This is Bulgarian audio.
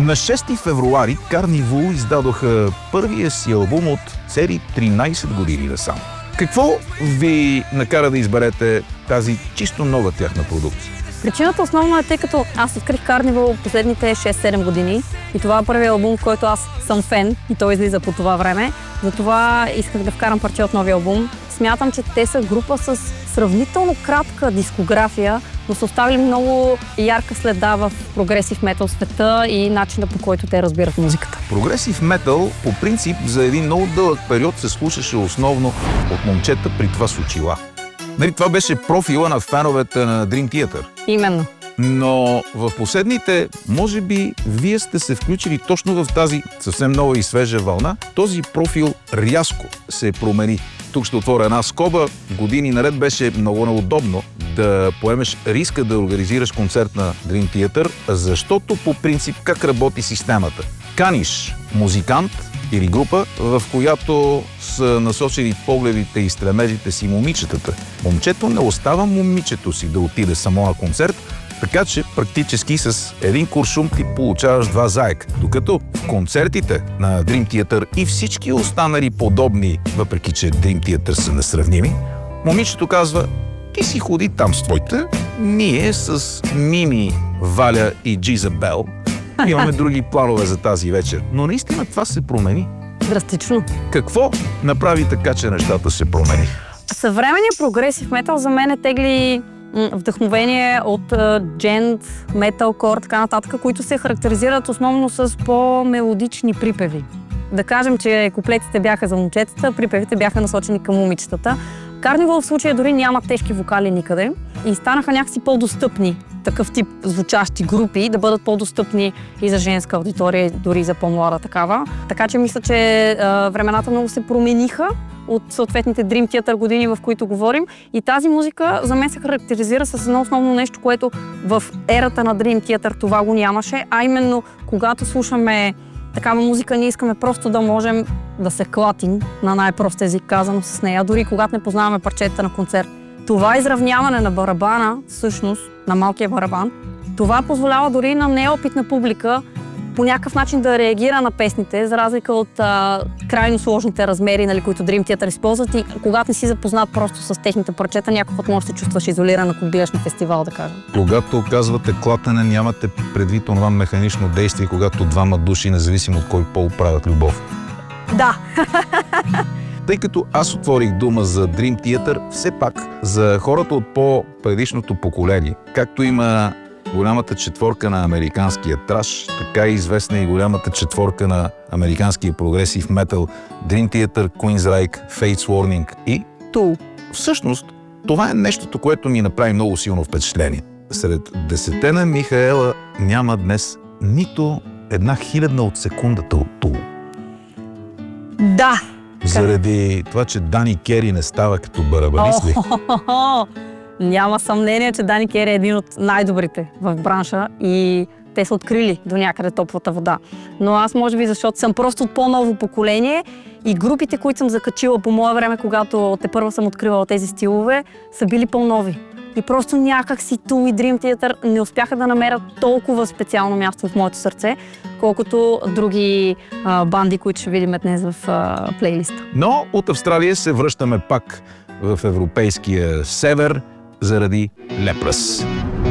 На 6 февруари Карнивал издадоха първия си албум от цели 13 години насам. Какво ви накара да изберете тази чисто нова тяхна продукция? Причината основно е, тъй като аз открих Карнивал последните 6-7 години и това е първият албум, в който аз съм фен и той излиза по това време. Затова исках да вкарам парче от новия албум. Смятам, че те са група с сравнително кратка дискография, но са оставили много ярка следа в прогресив метал света и начина, по който те разбират музиката. Прогресив метал по принцип за един много дълъг период се слушаше основно от момчета, при това с очила. Нали, това беше профила на феновете на Dream Theater. Именно. Но в последните, може би, вие сте се включили точно в тази съвсем нова и свежа вълна. Този профил рязко се промени. Тук ще отворя една скоба. Години наред беше много неудобно да поемеш риска да организираш концерт на Dream Theater, защото по принцип как работи системата? Каниш музикант или група, в която са насочени погледите и стремежите си момичетата. Момчето не остава момичето си да отиде само на концерт, така че практически с един куршум ти получаваш 2 заека. Докато в концертите на Dream Theater и всички останали подобни, въпреки че Dream Theater са несравними, момичето казва: ти си ходи там с твоите, ние с Мими, Валя и Джизабел имаме други планове за тази вечер. Но наистина това се промени. Драстично. Какво направи така, че нещата се промени? Съвременният прогресив метал за мен тегли вдъхновение от джент, металкор, така нататък, които се характеризират основно с по-мелодични припеви. Да кажем, че куплетите бяха за момчетата, припевите бяха насочени към момичетата. Карнивал в случая дори няма тежки вокали никъде и станаха някакси по-достъпни такъв тип звучащи групи, да бъдат по-достъпни и за женска аудитория, дори и за по-млада такава. Така че мисля, че времената много се промениха от съответните Dream Theater години, в които говорим. И тази музика за мен се характеризира с едно основно нещо, което в ерата на Dream Theater това го нямаше, а именно когато слушаме такава музика, ние искаме просто да можем да се клатим на най-прост език казано с нея, дори когато не познаваме парчета на концерт. Това изравняване на барабана, всъщност на малкия барабан, това позволява дори на неопитна публика по някакъв начин да реагира на песните, за разлика от крайно сложните размери, нали, които Dream Theater използват, и когато не си запознат просто с техните парчета, някакъв път може да се чувстваш изолиран, ако биеш на фестивал, да кажем. Когато казвате клатене, нямате предвид това механично действие, когато двама души, независимо от кой пол, правят любов. Да. Тъй като аз отворих дума за Dream Theater, все пак за хората от по-предишното поколение, както има голямата четворка на американския траш, така и известна и голямата четворка на американския прогресив метал Dream Theater, Queensryche, Fates Warning и Tool. Всъщност, това е нещото, което ми направи много силно впечатление. Сред 10 на Михаела няма днес нито 1/1000 от секундата от Tool. Да. Заради това, че Дани Кери не става като барабанист ли? Няма съмнение, че Дани Кери е един от най-добрите в бранша и те са открили до някъде топлата вода. Но аз може би, защото съм просто от по-ново поколение и групите, които съм закачила по мое време, когато тепърва съм откривала тези стилове, са били по-нови. И просто някак си Tool и Dream Theater не успяха да намерят толкова специално място в моето сърце, колкото други банди, които ще видим днес в плейлиста. Но от Австралия се връщаме пак в европейския север заради Leprous.